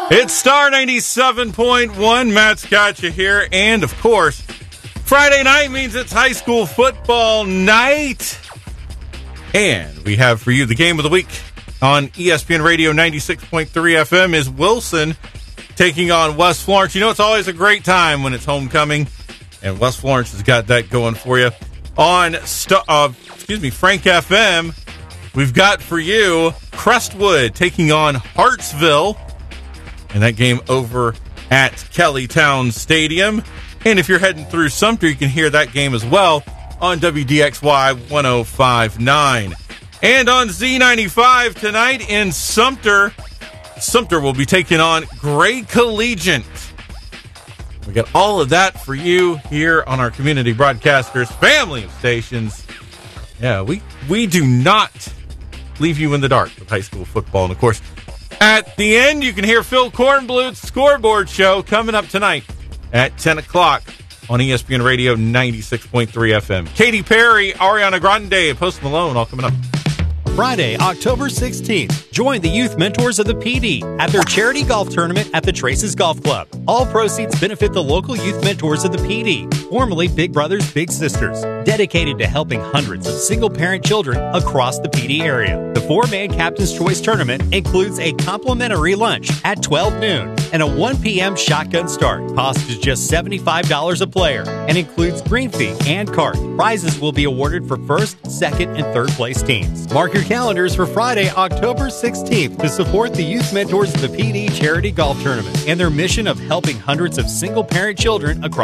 It's Star 97.1. Matt Scotcha here. And, of course, Friday night means it's high school football night. And we have for you the game of the week on ESPN Radio 96.3 FM is Wilson taking on West Florence. You know, it's always a great time when it's homecoming. And West Florence has got that going for you. On Frank FM, we've got for you Crestwood taking on Hartsville. And that game over at Kellytown Stadium. And if you're heading through Sumter, you can hear that game as well on WDXY 105.9. And on Z95 tonight in Sumter, Sumter will be taking on Gray Collegiate. We got all of that for you here on our community broadcasters, family of stations. Yeah, we do not leave you in the dark with high school football. And, of course, at the end, you can hear Phil Kornblut's Scoreboard Show coming up tonight at 10 o'clock on ESPN Radio 96.3 FM. Katy Perry, Ariana Grande, Post Malone, all coming up. Friday, October 16th, join the youth mentors of the PD at their charity golf tournament at the Traces Golf Club. All proceeds benefit the local youth mentors of the PD, formerly Big Brothers Big Sisters, dedicated to helping hundreds of single-parent children across the PD area. The 4-man Captain's Choice Tournament includes a complimentary lunch at 12 noon and a 1 p.m. shotgun start. Cost is just $75 a player and includes green fee and cart. Prizes will be awarded for first, second, and third place teams. Mark your calendars for Friday, October 16th to support the youth mentors of the PD Charity Golf Tournament and their mission of helping hundreds of single-parent children across